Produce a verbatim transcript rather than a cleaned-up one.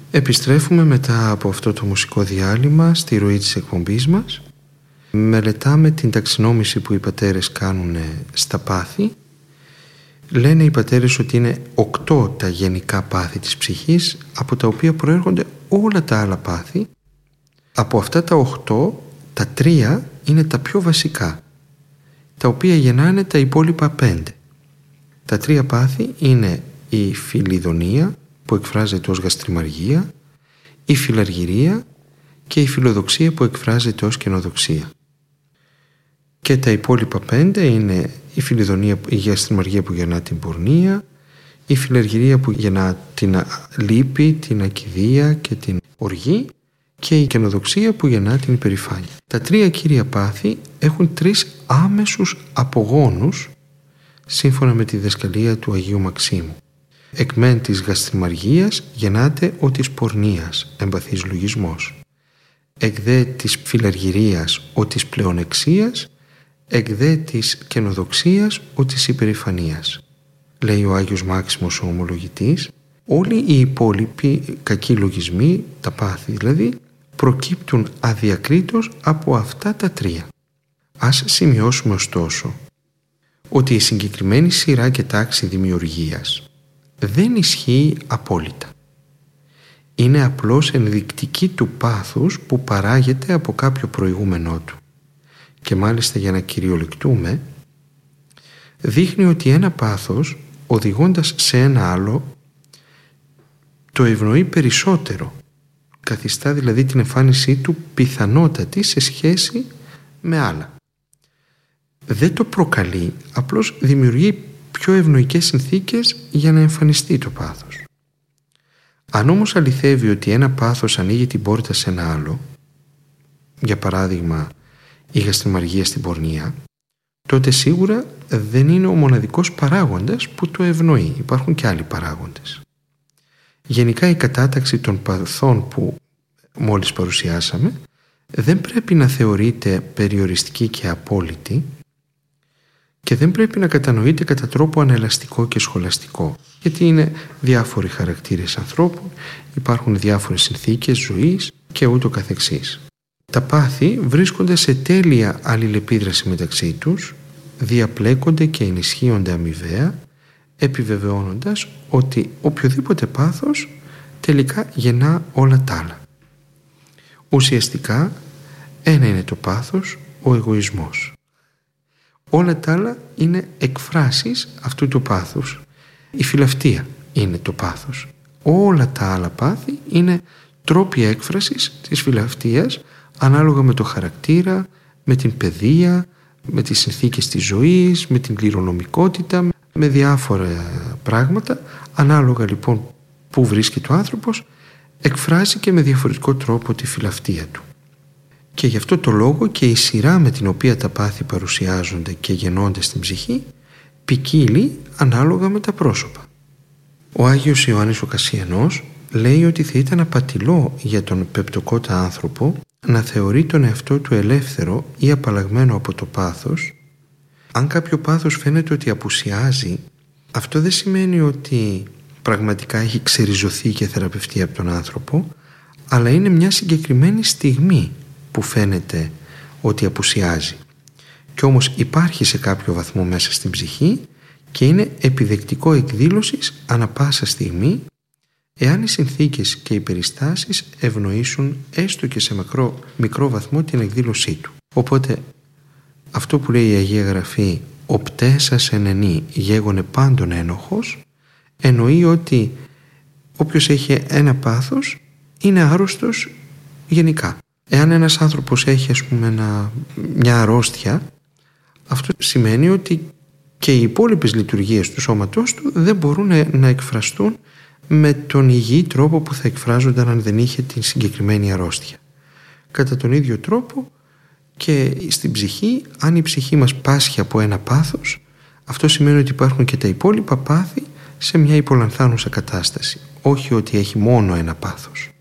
Επιστρέφουμε μετά από αυτό το μουσικό διάλειμμα στη ροή της εκπομπής μας. Μελετάμε την ταξινόμηση που οι πατέρες κάνουν στα πάθη. Λένε οι πατέρες ότι είναι οκτώ τα γενικά πάθη της ψυχής, από τα οποία προέρχονται όλα τα άλλα πάθη. Από αυτά τα οκτώ, τα τρία είναι τα πιο βασικά, τα οποία γεννάνε τα υπόλοιπα πέντε. Τα τρία πάθη είναι η φιλιδονία, που εκφράζεται ως γαστριμαργία, η φιλαργυρία και η φιλοδοξία, που εκφράζεται ως κενοδοξία. Και τα υπόλοιπα πέντε είναι η φιλιδονία, η γαστριμαργία που γεννά την πορνεία, η φιλαργυρία που γεννά την λύπη, την ακηδία και την οργή, και η κενοδοξία που γεννά την υπερηφάνεια. Τα τρία κύρια πάθη έχουν τρεις άμεσους απογόνους, σύμφωνα με τη διδασκαλία του Αγίου Μαξίμου. Εκ μεν της γαστριμαργίας γεννάται ο της πορνείας, εμπαθής λογισμός. Εκ δε της φιλαργυρίας ο της πλεονεξίας, εκ δε της κενοδοξίας ο της υπερηφανίας. Λέει ο Άγιος Μάξιμος ο ομολογητής, όλοι οι υπόλοιποι κακοί λογισμοί, τα πάθη δηλαδή, προκύπτουν αδιακρίτως από αυτά τα τρία. Ας σημειώσουμε ωστόσο ότι η συγκεκριμένη σειρά και τάξη δημιουργίας δεν ισχύει απόλυτα. Είναι απλώς ενδεικτική του πάθους που παράγεται από κάποιο προηγούμενό του. Και μάλιστα, για να κυριολεκτούμε, δείχνει ότι ένα πάθος, οδηγώντας σε ένα άλλο, το ευνοεί περισσότερο, καθιστά δηλαδή την εμφάνισή του πιθανότατη σε σχέση με άλλα. Δεν το προκαλεί, απλώς δημιουργεί πιο ευνοϊκές συνθήκες για να εμφανιστεί το πάθος. Αν όμως αληθεύει ότι ένα πάθος ανοίγει την πόρτα σε ένα άλλο, για παράδειγμα η γαστριμαργία στην πορνεία, τότε σίγουρα δεν είναι ο μοναδικός παράγοντας που το ευνοεί. Υπάρχουν και άλλοι παράγοντες. Γενικά η κατάταξη των παθών που μόλις παρουσιάσαμε δεν πρέπει να θεωρείται περιοριστική και απόλυτη, και δεν πρέπει να κατανοείται κατά τρόπο ανελαστικό και σχολαστικό, γιατί είναι διάφοροι χαρακτήρες ανθρώπων, υπάρχουν διάφορες συνθήκες ζωής και ούτω καθεξής. Τα πάθη βρίσκονται σε τέλεια αλληλεπίδραση μεταξύ τους, διαπλέκονται και ενισχύονται αμοιβαία, επιβεβαιώνοντας ότι οποιοδήποτε πάθος τελικά γεννά όλα τα άλλα. Ουσιαστικά ένα είναι το πάθος, ο εγωισμός. Όλα τα άλλα είναι εκφράσεις αυτού του πάθους. Η φιλαυτία είναι το πάθος. Όλα τα άλλα πάθη είναι τρόποι έκφρασης της φιλαυτίας, ανάλογα με το χαρακτήρα, με την παιδεία, με τις συνθήκες της ζωής, με την κληρονομικότητα, με διάφορα πράγματα. Ανάλογα λοιπόν που βρίσκεται ο άνθρωπος, εκφράζει και με διαφορετικό τρόπο τη φιλαυτία του. Και γι' αυτό το λόγο και η σειρά με την οποία τα πάθη παρουσιάζονται και γεννώνται στην ψυχή ποικίλει ανάλογα με τα πρόσωπα. Ο Άγιος Ιωάννης ο Κασσιανός λέει ότι θα ήταν απατηλό για τον πεπτοκότα άνθρωπο να θεωρεί τον εαυτό του ελεύθερο ή απαλλαγμένο από το πάθος. Αν κάποιο πάθος φαίνεται ότι απουσιάζει, αυτό δεν σημαίνει ότι πραγματικά έχει ξεριζωθεί και θεραπευτεί από τον άνθρωπο, αλλά είναι μια συγκεκριμένη στιγμή που φαίνεται ότι απουσιάζει. Κι όμως υπάρχει σε κάποιο βαθμό μέσα στην ψυχή και είναι επιδεκτικό εκδήλωσης ανα πάσα στιγμή, εάν οι συνθήκες και οι περιστάσεις ευνοήσουν έστω και σε μικρό, μικρό βαθμό την εκδήλωσή του. Οπότε αυτό που λέει η Αγία Γραφή «Ο πτέσας εν ενή γέγονε πάντων ένοχος», εννοεί ότι όποιος έχει ένα πάθος είναι άρρωστος γενικά. Εάν ένας άνθρωπος έχει ας πούμε ένα, μια αρρώστια, αυτό σημαίνει ότι και οι υπόλοιπες λειτουργίες του σώματός του δεν μπορούν να εκφραστούν με τον υγιή τρόπο που θα εκφράζονταν αν δεν είχε την συγκεκριμένη αρρώστια. Κατά τον ίδιο τρόπο και στην ψυχή, αν η ψυχή μας πάσχει από ένα πάθος, αυτό σημαίνει ότι υπάρχουν και τα υπόλοιπα πάθη σε μια υπολανθάνουσα κατάσταση, όχι ότι έχει μόνο ένα πάθος.